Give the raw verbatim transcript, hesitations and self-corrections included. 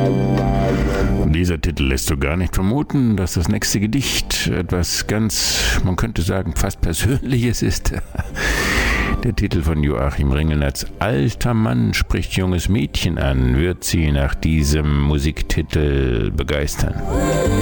Dieser Titel lässt so gar nicht vermuten, dass das nächste Gedicht etwas ganz, man könnte sagen, fast Persönliches ist. Der Titel von Joachim Ringelnatz, Alter Mann spricht junges Mädchen an, wird Sie nach diesem Musiktitel begeistern.